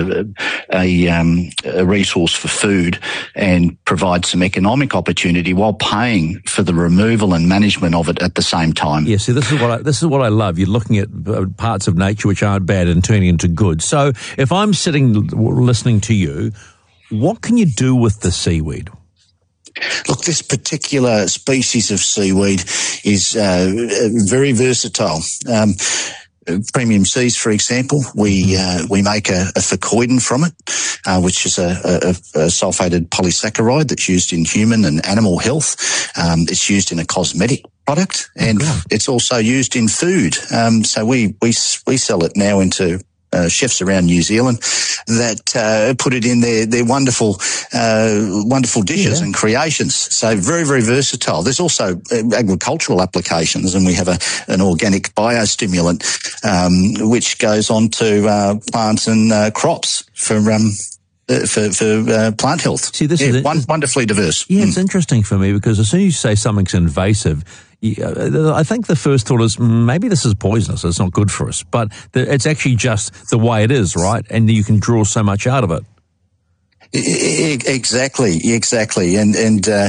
a resource for food and provide some economic opportunity while paying for the removal and management of it at the same time. Yeah, see, this is what I love. You're looking at parts of nature which aren't bad and turning into good. So if I'm sitting listening to you, what can you do with the seaweed? Look, this particular species of seaweed is very versatile. Premium Seas, for example, we make a phacoidin from it, which is a sulfated polysaccharide that's used in human and animal health. It's used in a cosmetic product, and it's also used in food. So we sell it now into chefs around New Zealand that put it in their wonderful dishes and creations. So very, very versatile. There's also agricultural applications, and we have an organic biostimulant which goes on to plants and crops for plant health. See, this is wonderfully diverse. Yeah, it's interesting for me because as soon as you say something's invasive, I think the first thought is maybe this is poisonous. It's not good for us, but it's actually just the way it is, right? And you can draw so much out of it. Exactly. And